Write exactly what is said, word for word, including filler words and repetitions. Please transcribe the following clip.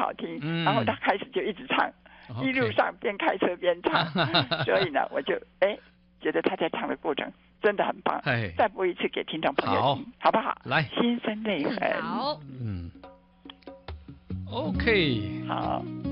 好听， 嗯、 然后他开始就一直唱， okay. 一路上边开车边唱，所以呢，我就哎觉得他在唱的过程真的很棒。再播一次给听众朋友听，好不好？ 来， 心生泪痕。 好， 嗯 ，OK， 好。